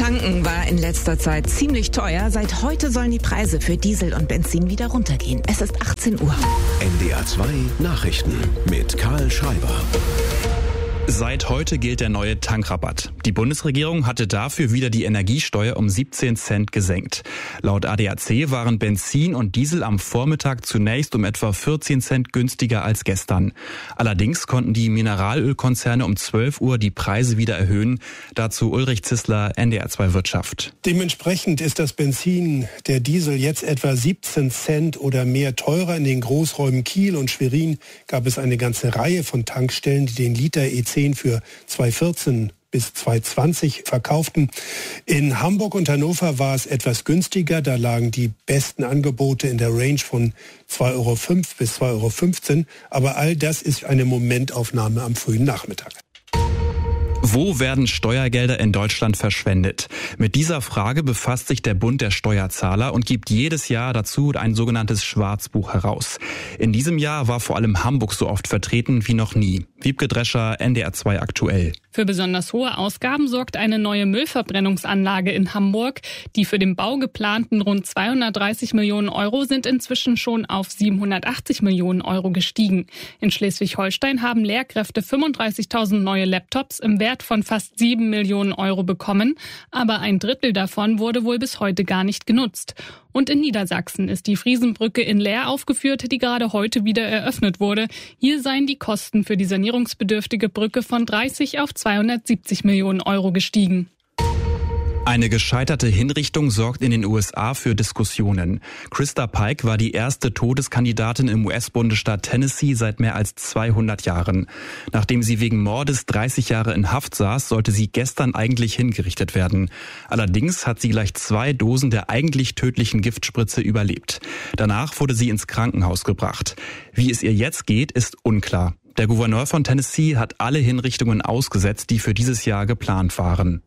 Tanken war in letzter Zeit ziemlich teuer. Seit heute sollen die Preise für Diesel und Benzin wieder runtergehen. Es ist 18 Uhr. NDR 2 Nachrichten mit Karl Schreiber. Seit heute gilt der neue Tankrabatt. Die Bundesregierung hatte dafür wieder die Energiesteuer um 17 Cent gesenkt. Laut ADAC waren Benzin und Diesel am Vormittag zunächst um etwa 14 Cent günstiger als gestern. Allerdings konnten die Mineralölkonzerne um 12 Uhr die Preise wieder erhöhen. Dazu Ulrich Zissler, NDR 2 Wirtschaft. Dementsprechend ist das Benzin, der Diesel jetzt etwa 17 Cent oder mehr teurer. In den Großräumen Kiel und Schwerin gab es eine ganze Reihe von Tankstellen, die den Liter E10 für 2,14 bis 2,20 verkauften. In Hamburg und Hannover war es etwas günstiger. Da lagen die besten Angebote in der Range von 2,05 Euro bis 2,15 Euro. Aber all das ist eine Momentaufnahme am frühen Nachmittag. Wo werden Steuergelder in Deutschland verschwendet? Mit dieser Frage befasst sich der Bund der Steuerzahler und gibt jedes Jahr dazu ein sogenanntes Schwarzbuch heraus. In diesem Jahr war vor allem Hamburg so oft vertreten wie noch nie. Wiebke Drescher, NDR 2 aktuell. Für besonders hohe Ausgaben sorgt eine neue Müllverbrennungsanlage in Hamburg. Die für den Bau geplanten rund 230 Millionen Euro sind inzwischen schon auf 780 Millionen Euro gestiegen. In Schleswig-Holstein haben Lehrkräfte 35.000 neue Laptops im Wert von fast 7 Millionen Euro bekommen, aber ein Drittel davon wurde wohl bis heute gar nicht genutzt. Und in Niedersachsen ist die Friesenbrücke in Leer aufgeführt, die gerade heute wieder eröffnet wurde. Hier seien die Kosten für die sanierungsbedürftige Brücke von 30 auf 270 Millionen Euro gestiegen. Eine gescheiterte Hinrichtung sorgt in den USA für Diskussionen. Krista Pike war die erste Todeskandidatin im US-Bundesstaat Tennessee seit mehr als 200 Jahren. Nachdem sie wegen Mordes 30 Jahre in Haft saß, sollte sie gestern eigentlich hingerichtet werden. Allerdings hat sie gleich 2 Dosen der eigentlich tödlichen Giftspritze überlebt. Danach wurde sie ins Krankenhaus gebracht. Wie es ihr jetzt geht, ist unklar. Der Gouverneur von Tennessee hat alle Hinrichtungen ausgesetzt, die für dieses Jahr geplant waren.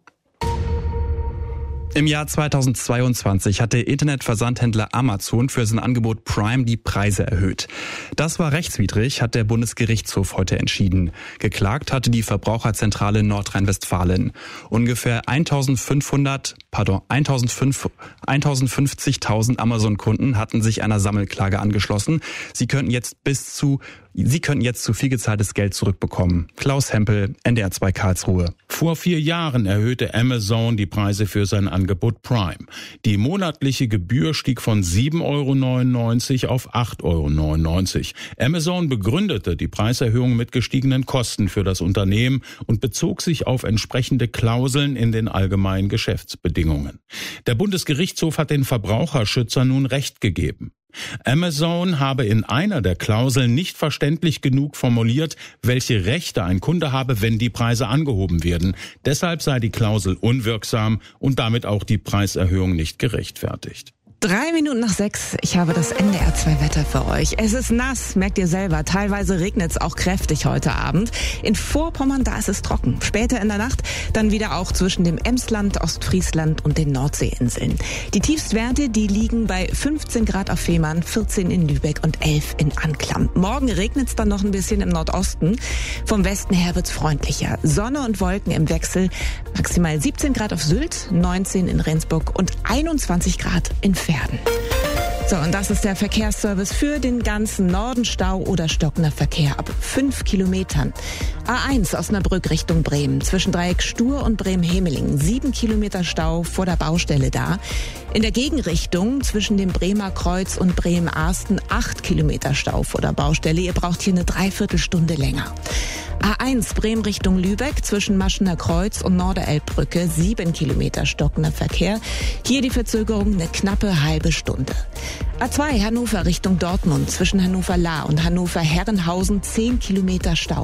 Im Jahr 2022 hat der Internetversandhändler Amazon für sein Angebot Prime die Preise erhöht. Das war rechtswidrig, hat der Bundesgerichtshof heute entschieden. Geklagt hatte die Verbraucherzentrale Nordrhein-Westfalen. Ungefähr 1.050.000 Amazon-Kunden hatten sich einer Sammelklage angeschlossen. Sie könnten jetzt zu viel gezahltes Geld zurückbekommen. Klaus Hempel, NDR 2 Karlsruhe. Vor 4 Jahren erhöhte Amazon die Preise für sein Angebot Prime. Die monatliche Gebühr stieg von 7,99 € auf 8,99 €. Amazon begründete die Preiserhöhung mit gestiegenen Kosten für das Unternehmen und bezog sich auf entsprechende Klauseln in den allgemeinen Geschäftsbedingungen. Der Bundesgerichtshof hat den Verbraucherschützern nun Recht gegeben. Amazon habe in einer der Klauseln nicht verständlich genug formuliert, welche Rechte ein Kunde habe, wenn die Preise angehoben werden. Deshalb sei die Klausel unwirksam und damit auch die Preiserhöhung nicht gerechtfertigt. 6:03. Ich habe das NDR 2 Wetter für euch. Es ist nass, merkt ihr selber. Teilweise regnet es auch kräftig heute Abend. In Vorpommern, da ist es trocken. Später in der Nacht dann wieder auch zwischen dem Emsland, Ostfriesland und den Nordseeinseln. Die Tiefstwerte, die liegen bei 15 Grad auf Fehmarn, 14 in Lübeck und 11 in Anklam. Morgen regnet es dann noch ein bisschen im Nordosten. Vom Westen her wird's freundlicher. Sonne und Wolken im Wechsel. Maximal 17 Grad auf Sylt, 19 in Rendsburg und 21 Grad in Pferden. So, und das ist der Verkehrsservice für den ganzen Norden. Stau oder stockender Verkehr ab 5 Kilometern. A1 Osnabrück Richtung Bremen. Zwischen Dreieck Stur und Bremen-Hemeling. 7 Kilometer Stau vor der Baustelle da. In der Gegenrichtung zwischen dem Bremer Kreuz und Bremen-Arsten 8 Kilometer Stau vor der Baustelle. Ihr braucht hier eine Dreiviertelstunde länger. A1 Bremen Richtung Lübeck zwischen Maschener Kreuz und Norderelbbrücke 7 Kilometer stockender Verkehr. Hier die Verzögerung eine knappe halbe Stunde. A2 Hannover Richtung Dortmund zwischen Hannover-Laa und Hannover-Herrenhausen 10 Kilometer Stau.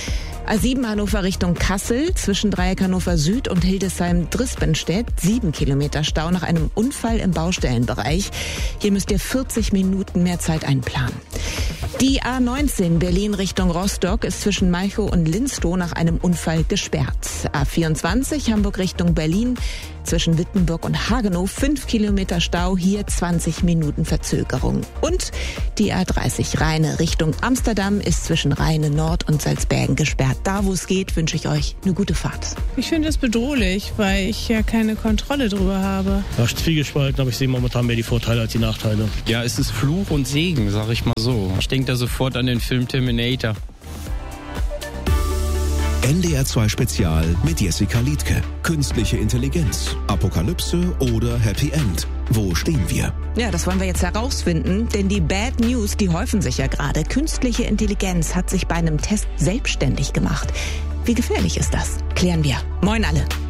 A7 Hannover Richtung Kassel zwischen Dreieck Hannover Süd und Hildesheim-Drispenstedt 7 Kilometer Stau nach einem Unfall im Baustellenbereich. Hier müsst ihr 40 Minuten mehr Zeit einplanen. Die A19 Berlin Richtung Rostock ist zwischen Malchow und Linstow nach einem Unfall gesperrt. A24 Hamburg Richtung Berlin zwischen Wittenberg und Hagenow 5 Kilometer Stau, hier 20 Minuten Verzögerung. Und die A30 Rheine Richtung Amsterdam ist zwischen Rheine Nord und Salzbergen gesperrt. Da, wo es geht, wünsche ich euch eine gute Fahrt. Ich finde es bedrohlich, weil ich ja keine Kontrolle drüber habe. Ja, zwiegespalten, aber ich sehe momentan mehr die Vorteile als die Nachteile. Ja, es ist Fluch und Segen, sag ich mal so. Ich denke da sofort an den Film Terminator. NDR 2 Spezial mit Jessica Liedtke. Künstliche Intelligenz, Apokalypse oder Happy End? Wo stehen wir? Ja, das wollen wir jetzt herausfinden, denn die Bad News, die häufen sich ja gerade. Künstliche Intelligenz hat sich bei einem Test selbstständig gemacht. Wie gefährlich ist das? Klären wir. Moin alle.